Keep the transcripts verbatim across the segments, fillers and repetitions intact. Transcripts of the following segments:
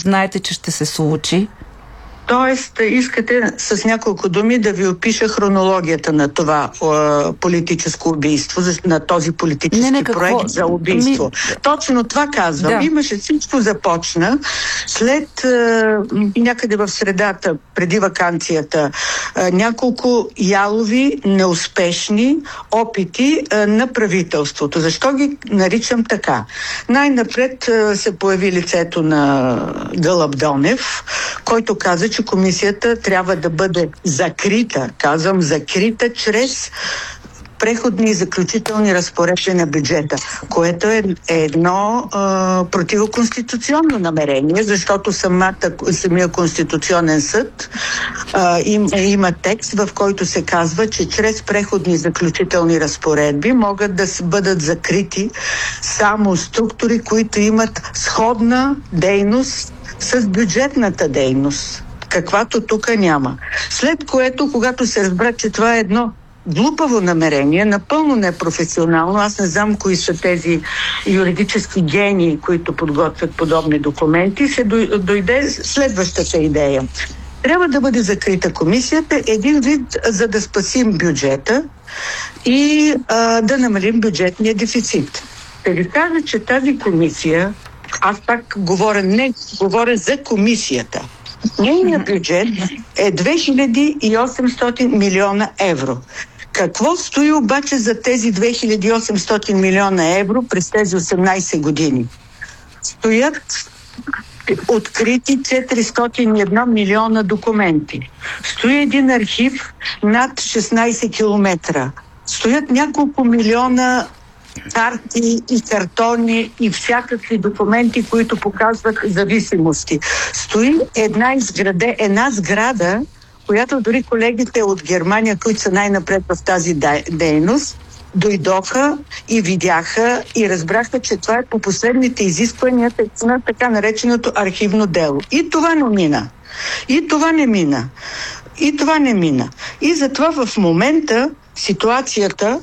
знаете, че ще се случи? Тоест, искате с няколко думи да ви опиша хронологията на това е, политическо убийство, на този политически не, не, проект за убийство. Ми... Точно това казвам. Да. Имаше, всичко започна след е, някъде в средата, преди ваканцията, е, няколко ялови, неуспешни опити е, на правителството. Защо ги наричам така? Най-напред е, се появи лицето на Гълъб Донев, който каза, че комисията трябва да бъде закрита, казвам закрита, чрез преходни и заключителни разпоредби на бюджета, което е едно а, противоконституционно намерение, защото самата, самия Конституционен съд а, им, има текст, в който се казва, че чрез преходни и заключителни разпоредби могат да бъдат закрити само структури, които имат сходна дейност с бюджетната дейност, каквато тук няма. След което, когато се разбра, че това е едно глупаво намерение, напълно непрофесионално, аз не знам кои са тези юридически гении, които подготвят подобни документи, се дойде следващата идея. Трябва да бъде закрита комисията, един вид, за да спасим бюджета и а, да намалим бюджетния дефицит. Те ви кажа, че тази комисия, аз пак говоря, не говоря за комисията, нейният бюджет е две хиляди и осемстотин милиона евро. Какво стои обаче за тези две хиляди и осемстотин милиона евро през тези осемнайсет години? Стоят открити четиристотин и едно милиона документи. Стои един архив над шестнайсет километра. Стоят няколко милиона карти и картони и всякакви документи, които показват зависимости. Стои една, изграде, една сграда, която дори колегите от Германия, които са най-напред в тази дейност, дойдоха и видяха и разбраха, че това е по последните изисквания на така нареченото архивно дело. И това не мина. И това не мина. И това не мина. И затова в момента ситуацията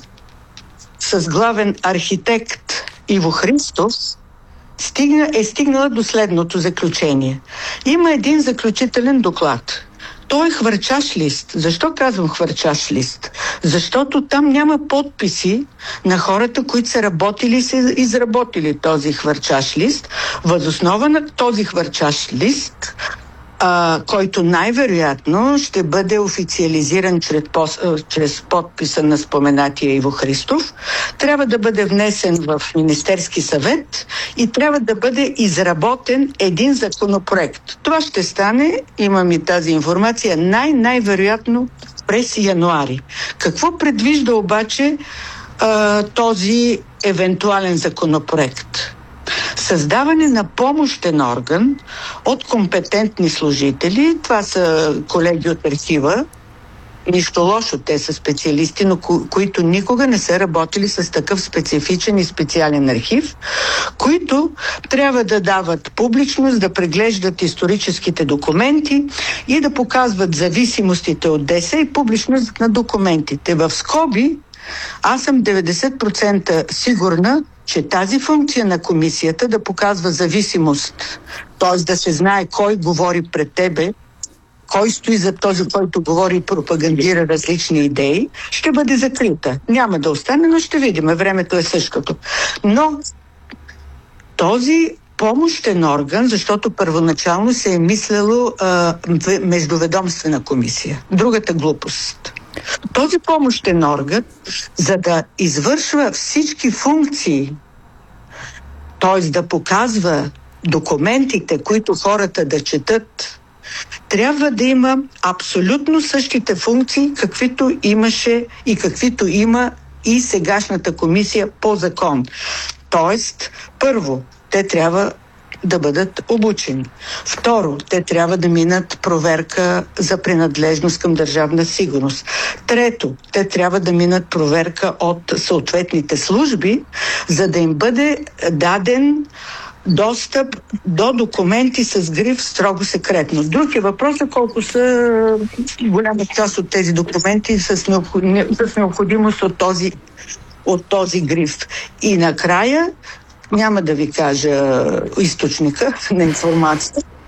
с главен архитект Иво Христов стигна, е стигнала до следното заключение. Има един заключителен доклад. Той е хвърчаш лист. Защо казвам хвърчаш лист? Защото там няма подписи на хората, които са работили и са изработили този хвърчаш лист. Въз основа на този хвърчаш лист, а, който най-вероятно ще бъде официализиран чрез, чрез подписа на споменатия Иво Христов, трябва да бъде внесен в Министерски съвет и трябва да бъде изработен един законопроект. Това ще стане, имам и тази информация, най-най-вероятно през януари. Какво предвижда обаче а, този евентуален законопроект? Създаване на помощен орган от компетентни служители, това са колеги от архива, нищо лошо, те са специалисти, но ко- които никога не са работили с такъв специфичен и специален архив, които трябва да дават публичност, да преглеждат историческите документи и да показват зависимостите от ДС и публичност на документите. В скоби, аз съм деветдесет процента сигурна, че тази функция на комисията да показва зависимост, т.е. да се знае кой говори пред тебе, кой стои за този, който говори и пропагандира различни идеи, ще бъде закрита. Няма да остане, но ще видим. Времето е същото. Но този помощен орган, защото първоначално се е мислело а, междуведомствена комисия. Другата глупост. Този помощен орган, за да извършва всички функции, т.е. да показва документите, които хората да четат, трябва да има абсолютно същите функции, каквито имаше и каквито има и сегашната комисия по закон. Тоест, първо, те трябва да бъдат обучени. Второ, те трябва да минат проверка за принадлежност към държавна сигурност. Трето, те трябва да минат проверка от съответните служби, за да им бъде даден достъп до документи с гриф строго секретно. Друг е въпросът колко са голяма част от тези документи с, необходим, с необходимост от този, от този гриф. И накрая, няма да ви кажа източника на информация,